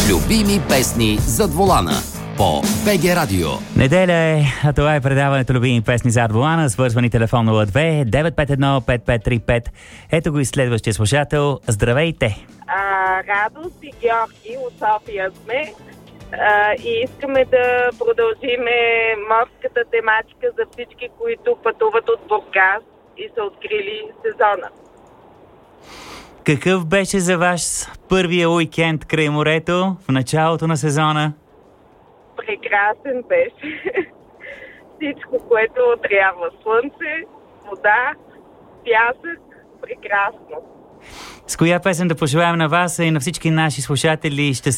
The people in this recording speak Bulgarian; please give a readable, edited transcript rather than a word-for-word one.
Любими песни зад волана по БГ Радио. Неделя е, а това е предаването Любими песни зад волана. Свързвани телефон 02-951-5535. Ето го и следващия слушател. Здравейте! Радост и Георги от София сме. И искаме да продължиме морската тематика за всички, които пътуват от Бургас и са открили сезона. Какъв беше за вас първия уикенд край морето в началото на сезона? Прекрасен беше. Всичко, което трябва. Слънце, вода, пясък. Прекрасно. С коя песен да пожелаем на вас и на всички наши слушатели